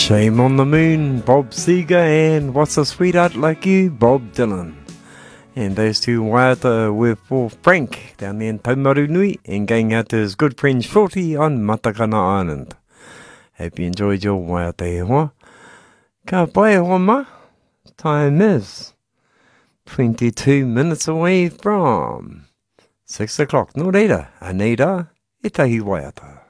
Shame on the Moon, Bob Seger, and What's a Sweetheart Like You, Bob Dylan. And those two waiata were for Frank down there in Taumarunui, and going out to his good friend Shorty on Matakana Island. Hope you enjoyed your waiata e hoa. Ka pai hoa ma. Time is 22 minutes away from 6 o'clock. Nō reira, Anita, e tahi waiata.